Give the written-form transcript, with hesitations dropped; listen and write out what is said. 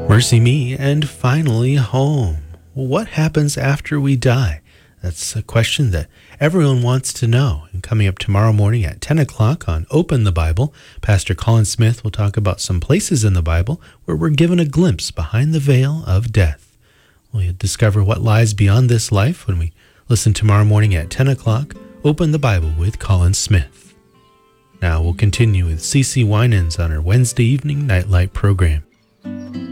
Mercy Me, and finally home. Well, what happens after we die? That's a question that everyone wants to know. And coming up tomorrow morning at 10 o'clock on Open the Bible, Pastor Colin Smith will talk about some places in the Bible where we're given a glimpse behind the veil of death. We'll discover what lies beyond this life when we listen tomorrow morning at 10 o'clock, Open the Bible with Colin Smith. Now we'll continue with CeCe Winans on her Wednesday evening Nightlight program.